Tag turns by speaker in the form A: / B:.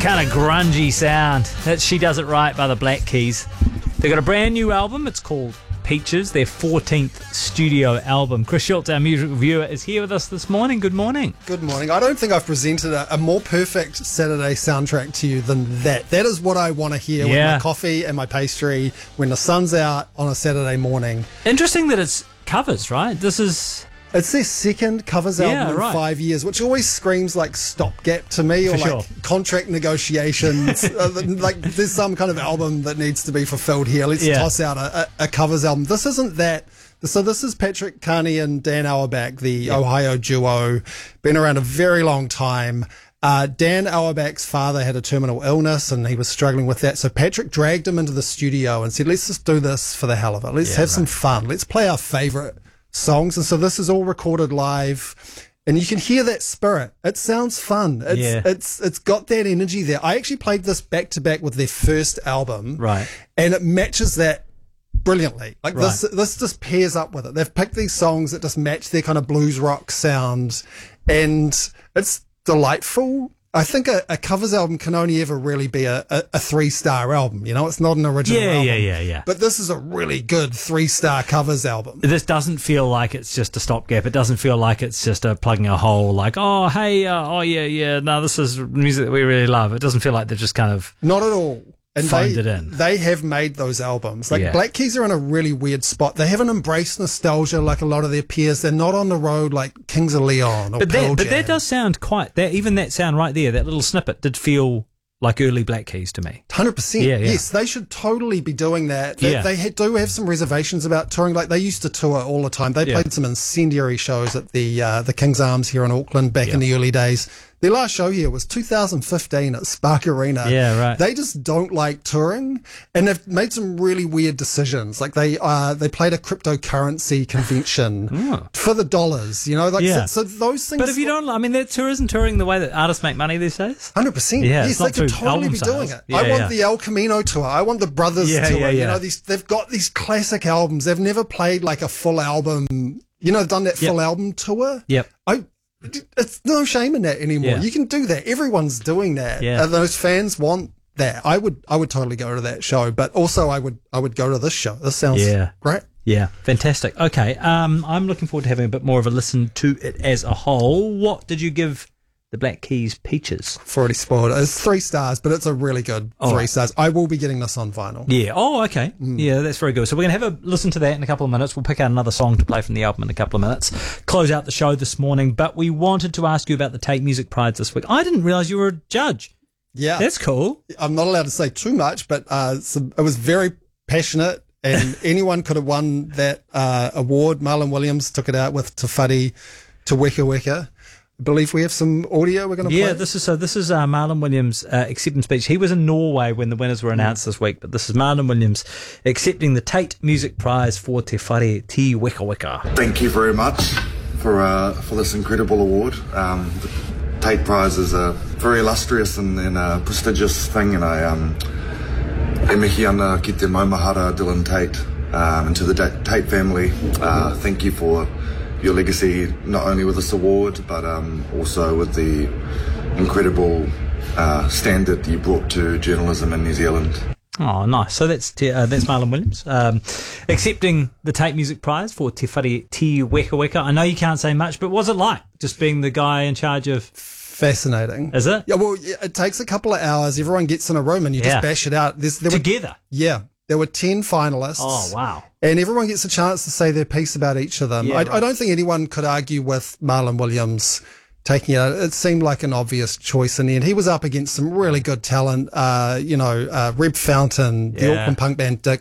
A: Kind of grungy sound. That's She Does It Right by the Black Keys. They've got a brand new album. It's called Peaches, their 14th studio album. Chris Schultz, our music reviewer, is here with us this morning. Good morning.
B: Good morning. I don't think I've presented a more perfect Saturday soundtrack to you than that. That is what I want to hear with my coffee and my pastry when the sun's out on a Saturday morning.
A: Interesting that it's covers, right?
B: It's their second covers album in 5 years, which always screams like stopgap to me, or like contract negotiations. Like there's some kind of album that needs to be fulfilled here. Let's toss out a covers album. This isn't that. So this is Patrick Carney and Dan Auerbach, the Ohio duo, been around a very long time. Dan Auerbach's father had a terminal illness and he was struggling with that. So Patrick dragged him into the studio and said, let's just do this for the hell of it. Let's have some fun. Let's play our favorite songs. And so this is all recorded live and you can hear that spirit. It sounds fun. It's got that energy there. I actually played this back to back with their first album.
A: Right.
B: And it matches that brilliantly. Like this just pairs up with it. They've picked these songs that just match their kind of blues rock sound and it's delightful. I think a covers album can only ever really be a 3-star album. You know, it's not an original album.
A: Yeah.
B: But this is a really good 3-star covers album.
A: This doesn't feel like it's just a stopgap. It doesn't feel like it's just plugging a hole. Like, no, this is music that we really love. It doesn't feel like they're just kind of
B: not at all. And
A: phoned it in.
B: They have made those albums. Like Black Keys are in a really weird spot. They haven't embraced nostalgia like a lot of their peers. They're not on the road like Kings of Leon or Pearl Jam.
A: But that does sound even that sound right there, that little snippet did feel like early Black Keys to me.
B: 100%.
A: Yeah.
B: Yes, they should totally be doing that. They do have some reservations about touring. Like they used to tour all the time. They played some incendiary shows at the King's Arms here in Auckland back in the early days. Their last show here was 2015 at Spark Arena. Yeah, right. They just don't like touring, and they've made some really weird decisions. Like they played a cryptocurrency convention for the dollars. You know, so those things.
A: But if you don't, I mean, their tour isn't touring the way that artists make money these days.
B: 100%.
A: Yeah,
B: yes, they could totally be doing it. I want the El Camino tour. I want the Brothers tour. You know, they've got these classic albums. They've never played like a full album. You know, done that full album tour.
A: Yep.
B: It's no shame in that anymore. You can do that. Everyone's doing that. Those fans want that. I would totally go to that show, but also I would go to this show. This sounds great.
A: Yeah, fantastic. Okay, I'm looking forward to having a bit more of a listen to it as a whole. What did you give the Black Keys Peaches?
B: I've already spoiled it. It's 3 stars, but it's a really good 3 stars. I will be getting this on vinyl.
A: Yeah. Oh, okay. Yeah, that's very good. So we're going to have a listen to that in a couple of minutes. We'll pick out another song to play from the album in a couple of minutes. Close out the show this morning, but we wanted to ask you about the Tate Music Prize this week. I didn't realise you were a judge.
B: Yeah.
A: That's cool.
B: I'm not allowed to say too much, but it was very passionate and anyone could have won that award. Marlon Williams took it out with Te Whare Te Weka Weka. I believe we have some audio we're going to play.
A: Yeah, this is Marlon Williams' acceptance speech. He was in Norway when the winners were announced this week, but this is Marlon Williams accepting the Tate Music Prize for Te Whare Te Weka Weka.
C: Thank you very much for this incredible award. The Tate Prize is a very illustrious and a prestigious thing, and I e mihi ana ki te maumahara Dylan Tate, and to the Tate family, thank you for your legacy, not only with this award, but also with the incredible standard you brought to journalism in New Zealand.
A: Oh, nice. So that's Marlon Williams accepting the Tate Music Prize for Te Whare Te Weka Weka. I know you can't say much, but what's it like just being the guy in charge of...
B: Fascinating.
A: Is it?
B: Yeah, well, it takes a couple of hours. Everyone gets in a room and you just bash it out.
A: Together?
B: There were 10 finalists.
A: Oh, wow.
B: And everyone gets a chance to say their piece about each of them. I don't think anyone could argue with Marlon Williams taking it out. It seemed like an obvious choice in the end. He was up against some really good talent, Reb Fountain, the Auckland punk band